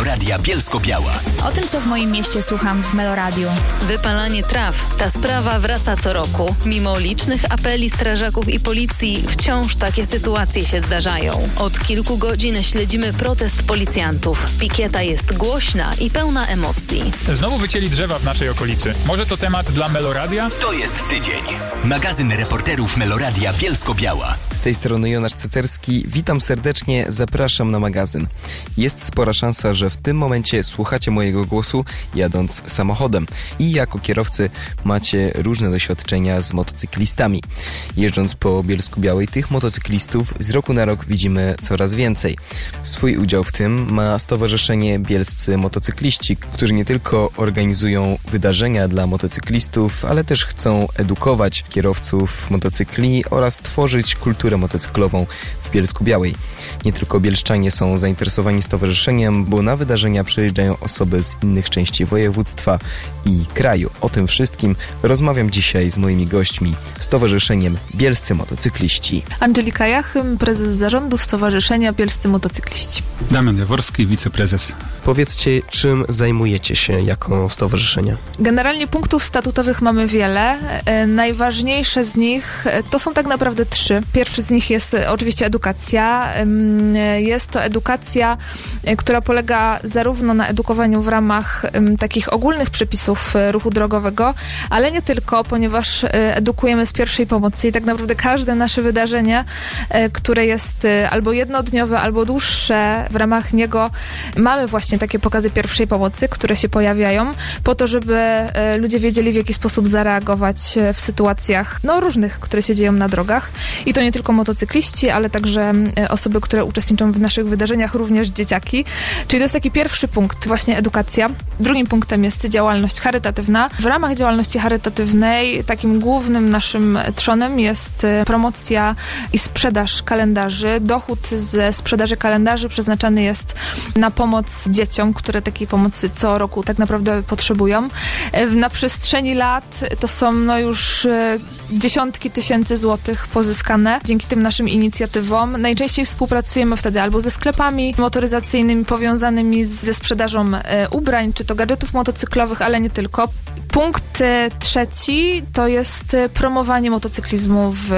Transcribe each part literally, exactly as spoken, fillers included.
Meloradia Bielsko-Biała. O tym, co w moim mieście słucham w Meloradiu. Wypalanie traw. Ta sprawa wraca co roku. Mimo licznych apeli strażaków i policji, wciąż takie sytuacje się zdarzają. Od kilku godzin śledzimy protest policjantów. Pikieta jest głośna i pełna emocji. Znowu wycięli drzewa w naszej okolicy. Może to temat dla Meloradia? To jest tydzień. Magazyn reporterów Meloradia Bielsko-Biała. Z tej strony Jonasz Cecerski. Witam serdecznie, zapraszam na magazyn. Jest spora szansa, że w tym momencie słuchacie mojego głosu jadąc samochodem i jako kierowcy macie różne doświadczenia z motocyklistami. Jeżdżąc po Bielsku-Białej, tych motocyklistów z roku na rok widzimy coraz więcej. Swój udział w tym ma Stowarzyszenie Bielscy Motocykliści, którzy nie tylko organizują wydarzenia dla motocyklistów, ale też chcą edukować kierowców motocykli oraz tworzyć kulturę motocyklową w Bielsku-Białej. Nie tylko bielszczanie są zainteresowani stowarzyszeniem, bo na wydarzenia przyjeżdżają osoby z innych części województwa i kraju. O tym wszystkim rozmawiam dzisiaj z moimi gośćmi, Stowarzyszeniem Bielscy Motocykliści. Angelika Jachym, prezes zarządu Stowarzyszenia Bielscy Motocykliści. Damian Jaworski, wiceprezes. Powiedzcie, czym zajmujecie się jako stowarzyszenie? Generalnie punktów statutowych mamy wiele. E, najważniejsze z nich e, to są tak naprawdę trzy. Pierwszy z nich jest e, oczywiście edukacja. E, jest to edukacja, e, która polega zarówno na edukowaniu w ramach e, takich ogólnych przepisów e, ruchu drogowego, ale nie tylko, ponieważ e, edukujemy z pierwszej pomocy i tak naprawdę każde nasze wydarzenie, e, które jest e, albo jednodniowe, albo dłuższe, w ramach niego mamy właśnie takie pokazy pierwszej pomocy, które się pojawiają po to, żeby e, ludzie wiedzieli, w jaki sposób zareagować e, w sytuacjach no, różnych, które się dzieją na drogach. I to nie tylko motocykliści, ale także e, osoby, które uczestniczą w naszych wydarzeniach, również dzieciaki. Czyli to jest taki pierwszy punkt, właśnie edukacja. Drugim punktem jest działalność charytatywna. W ramach działalności charytatywnej takim głównym naszym trzonem jest e, promocja i sprzedaż kalendarzy. Dochód ze sprzedaży kalendarzy przeznaczany jest na pomoc dzieciom, które takiej pomocy co roku tak naprawdę potrzebują. Na przestrzeni lat to są no już dziesiątki tysięcy złotych pozyskane dzięki tym naszym inicjatywom. Najczęściej współpracujemy wtedy albo ze sklepami motoryzacyjnymi powiązanymi ze sprzedażą ubrań, czy to gadżetów motocyklowych, ale nie tylko. Punkt trzeci to jest promowanie motocyklizmu w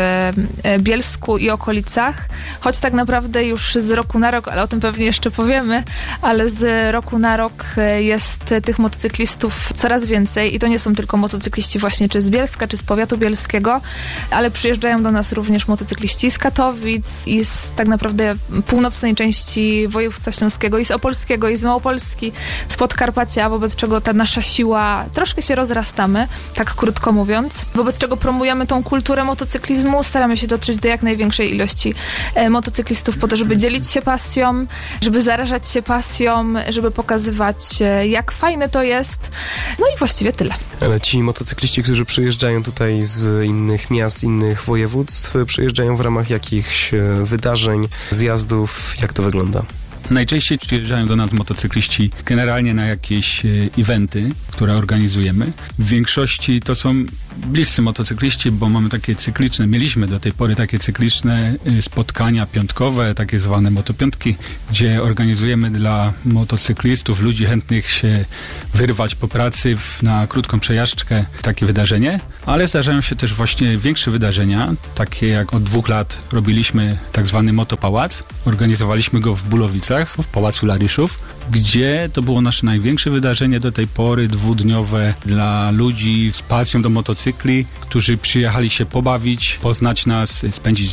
Bielsku i okolicach, choć tak naprawdę już z roku na rok, ale o tym pewnie jeszcze powiemy, ale z roku na rok jest tych motocyklistów coraz więcej i to nie są tylko motocykliści właśnie czy z Bielska, czy z powiatu bielskiego, ale przyjeżdżają do nas również motocykliści z Katowic i z tak naprawdę północnej części województwa śląskiego i z opolskiego i z Małopolski, z Podkarpacia, wobec czego ta nasza siła troszkę się rozrastamy, tak krótko mówiąc, wobec czego promujemy tą kulturę motocyklizmu, staramy się dotrzeć do jak największej ilości e, motocyklistów po to, żeby dzielić się pasją, żeby zarażać się pasją, żeby pokazywać e, jak fajne to jest, no i właściwie tyle. Ale ci motocykliści, którzy przyjeżdżają tutaj z innych miast, innych województw, przyjeżdżają w ramach jakichś wydarzeń, zjazdów, jak to wygląda? Najczęściej przyjeżdżają do nas motocykliści generalnie na jakieś e, eventy, które organizujemy. W większości to są bliscy motocykliści, bo mamy takie cykliczne, mieliśmy do tej pory takie cykliczne e, spotkania piątkowe, takie zwane motopiątki, gdzie organizujemy dla motocyklistów, ludzi chętnych się wyrwać po pracy w, na krótką przejażdżkę takie wydarzenie, ale zdarzają się też właśnie większe wydarzenia, takie jak od dwóch lat robiliśmy tak zwany Motopałac. Organizowaliśmy go w Bulowicach, w Pałacu Lariszów, gdzie to było nasze największe wydarzenie do tej pory, dwudniowe dla ludzi z pasją do motocykli, którzy przyjechali się pobawić, poznać nas, spędzić